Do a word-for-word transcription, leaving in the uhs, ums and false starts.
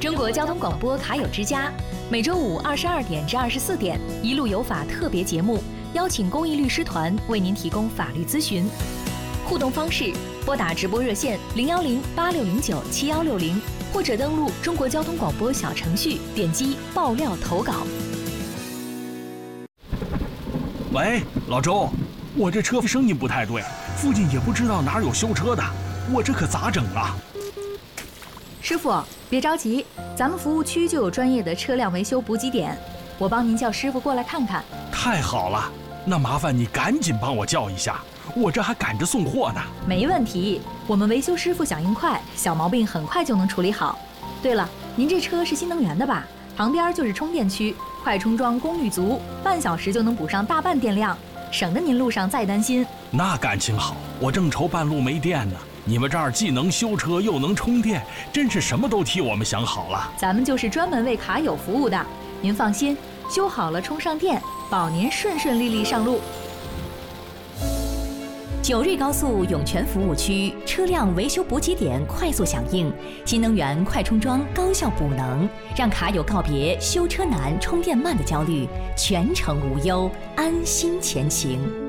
中国交通广播卡友之家，每周五二十二点至二十四点，一路有法特别节目，邀请公益律师团为您提供法律咨询。互动方式：拨打直播热线零幺零八六零九七幺六零，或者登录中国交通广播小程序，点击爆料投稿。 喂，老周，我这车声音不太对，附近也不知道哪有修车的，我这可咋整啊？ 师傅，别着急，咱们服务区就有专业的车辆维修补给点，我帮您叫师傅过来看看。 太好了，那麻烦你赶紧帮我叫一下，我这还赶着送货呢。 没问题，我们维修师傅响应快，小毛病很快就能处理好。对了，您这车是新能源的吧？旁边就是充电区，快充桩功率足，半小时就能补上大半电量，省得您路上再担心。 那感情好，我正愁半路没电呢。你们这儿既能修车又能充电，真是什么都替我们想好了。 咱们就是专门为卡友服务的，您放心，修好了充上电，保您顺顺利利上路。 九瑞高速涌泉服务区车辆维修补给点快速响应，新能源快充桩高效补能，让卡友告别修车难、充电慢的焦虑，全程无忧，安心前行。